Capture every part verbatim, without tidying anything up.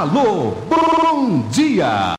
Alô, bom dia!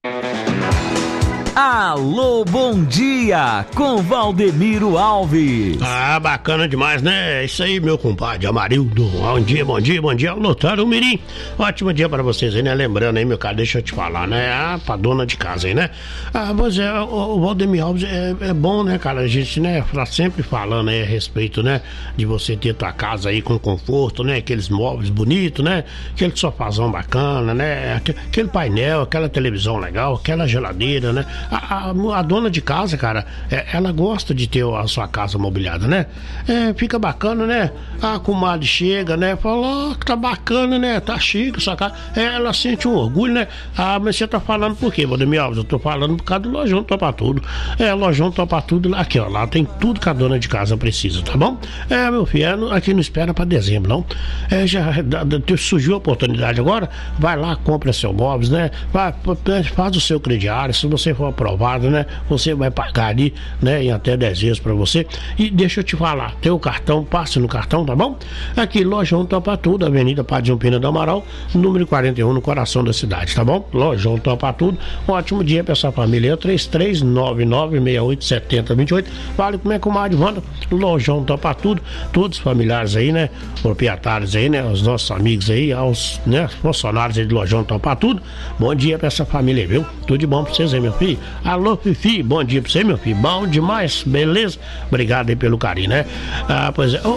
Alô, bom dia, com Valdemiro Alves. Ah, bacana demais, né? É isso aí, meu compadre Amarildo. Bom dia, bom dia, bom dia. Lotaram Mirim. Ótimo dia pra vocês aí, né? Lembrando aí, meu cara, deixa eu te falar, né? Ah, pra dona de casa aí, né? Ah, pois é, o, o Valdemiro Alves é, é bom, né, cara? A gente, né, tá sempre falando aí a respeito, né? De você ter tua casa aí com conforto, né? Aqueles móveis bonitos, né? Aquele sofazão bacana, né? Aquele painel, aquela televisão legal, aquela geladeira, né? A, a, a dona de casa, cara, é, ela gosta de ter a sua casa mobiliada, né? É, fica bacana, né? A comadre chega, né? Fala, ó, tá bacana, né? Tá chique sua casa. É, ela sente um orgulho, né? Ah, mas você tá falando por quê, Valdemir Alves? Eu tô falando por causa do Lojão Topa Tudo. É, Lojão Topa Tudo, aqui, ó, lá tem tudo que a dona de casa precisa, tá bom? É, meu filho, é, aqui não espera pra dezembro, não. É, já surgiu a oportunidade agora, vai lá, compra seu móveis, né? Vai, faz o seu crediário, se você for aprovado, né? Você vai pagar ali, né? Em até dez vezes pra você. E deixa eu te falar, tem o cartão, passe no cartão, tá bom? Aqui, Lojão Topa Tudo, Avenida Padre Pina do Amaral, número quarenta e um, no coração da cidade, tá bom? Lojão Topa Tudo, um ótimo dia pra essa família. É três três nove nove, seis oito sete zero dois oito. Fale como é que o Mário Wanda, Lojão Topa Tudo, todos os familiares aí, né? Proprietários aí, né? Os nossos amigos aí, aos, né? Funcionários aí do Lojão Topa Tudo. Bom dia pra essa família aí, viu? Tudo de bom pra vocês aí, meu filho. Alô, Fifi, bom dia pra você, meu filho. Bom demais, beleza? Obrigado aí pelo carinho, né? Ah, pois é.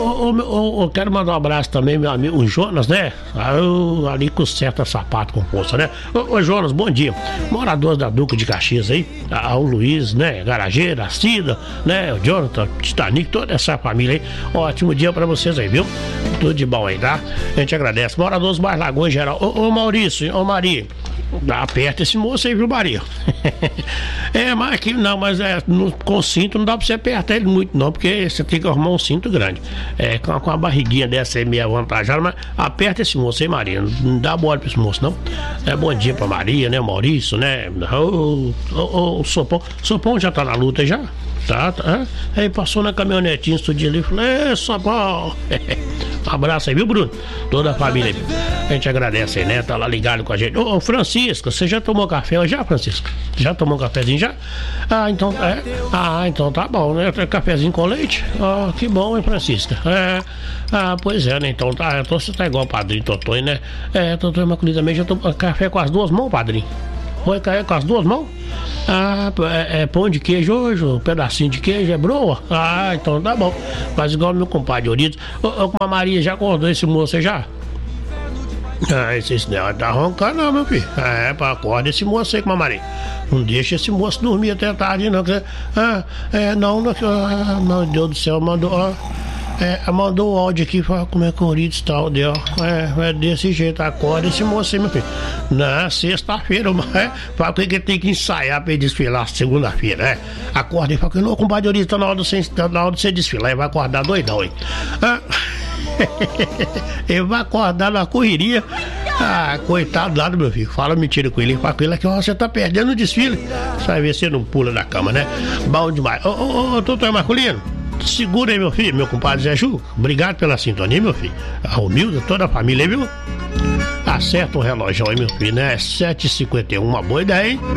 Eu quero mandar um abraço também, meu amigo, o Jonas, né? Ah, eu, ali com certa sapato com força, né? Ô, ô, Jonas, bom dia. Moradores da Duca de Caxias aí, ah, o Luiz, né? Garageira, a Cida, né? O Jonathan, Titanic, toda essa família aí. Ótimo dia pra vocês aí, viu? Tudo de bom aí, tá? A gente agradece. Moradores mais Lagoa em geral. Ô, ô Maurício, ô Maria. Aperta esse moço aí, viu, Maria? É, mas aqui não, mas é, no, com cinto não dá pra você apertar ele muito, não, porque você tem que arrumar um cinto grande. É, com, com a barriguinha dessa aí meio avantajada, mas aperta esse moço aí, Maria. Não, não dá bola pra esse moço, não. É, bom dia pra Maria, né, Maurício, né? O, o, o Sopão. Sopão já tá na luta já? Tá, tá. Aí passou na caminhonetinha esse dia ali e falou: é, Sopão. Um abraço aí, viu, Bruno? Toda a família aí. A gente agradece aí, né? Tá lá ligado com a gente. Ô, ô Francisca, você já tomou café já, Francisca? Já tomou um cafezinho já? Ah, então, é. Ah, então tá bom, né? Cafezinho com leite? Ah, que bom, hein, Francisca? É. Ah, pois é, né? Então tá, então você tá igual o padrinho Totonho, né? É, Totonho Maculino também já tomou café com as duas mãos, padrinho. Foi cair com as duas mãos? Ah, é, é pão de queijo hoje, um pedacinho de queijo, é broa? Ah, então tá bom. Faz igual meu compadre Euridice. Ô, ô, a Maria já acordou esse moço aí já? Ah, esse, esse não tá roncando não, meu filho. É, pra acordar esse moço aí com a Maria. Não deixa esse moço dormir até tarde, não. Ah, é, não, não, ah, meu Deus do céu, mandou, ó. É, mandou o áudio aqui, fala como é que o Euridice tá, deu. É, é desse jeito, acorda esse moço aí, meu filho. Na sexta-feira, mas fala que ele tem que ensaiar pra ele desfilar segunda-feira, é. Acorda e fala que não, compadre Euridice, tá na hora de você, tá na hora de você desfilar, ele vai acordar doidão, hein. Ah, ele vai acordar na correria. Ah, coitado lá do meu filho. Fala mentira com ele. Fala com ele que você tá perdendo o desfile. Você vai ver se você não pula da cama, né? Bom demais. Ô, ô, ô, doutor Marculino, segura aí, meu filho, meu compadre Zé Ju. Obrigado pela sintonia, meu filho. A Romilda, toda a família, viu? Acerta um relógio aí, meu filho, né? sete e cinquenta e um, uma boa ideia, hein?